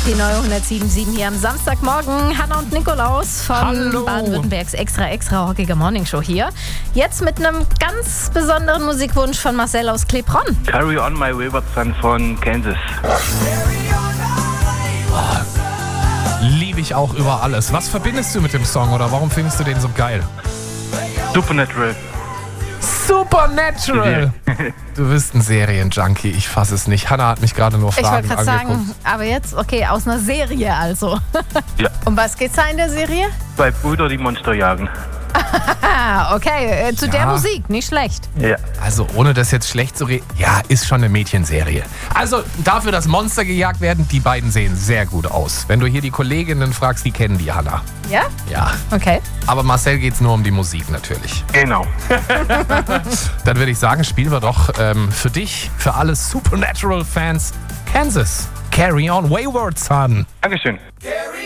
Die neue 107.7 hier am Samstagmorgen. Hanna und Nikolaus von Hallo. Baden-Württembergs extra rockige Morningshow hier. Jetzt mit einem ganz besonderen Musikwunsch von Marcel aus Klebronn. Carry On My Wayward Son von Kansas. Liebe ich auch über alles. Was verbindest du mit dem Song oder warum findest du den so geil? Supernatural. Supernatural! Du bist ein Serienjunkie, ich fasse es nicht. Hanna hat mich gerade nur Ich wollte Fragen gerade angeguckt. sagen, aber jetzt, okay, aus einer Serie also. Ja. Um was geht's da in der Serie? Zwei Brüder, die Monster jagen. Ah, okay, zu der Ja. Musik, nicht schlecht. Ja. Also ohne das jetzt schlecht zu reden, ja, ist schon eine Mädchenserie. Also dafür, dass Monster gejagt werden, die beiden sehen sehr gut aus. Wenn du hier die Kolleginnen fragst, die kennen die Hanna. Ja? Ja. Okay. Aber Marcel geht's nur um die Musik natürlich. Genau. Dann würde ich sagen, spielen wir doch für dich, für alle Supernatural-Fans, Kansas. Carry On Wayward Son. Dankeschön.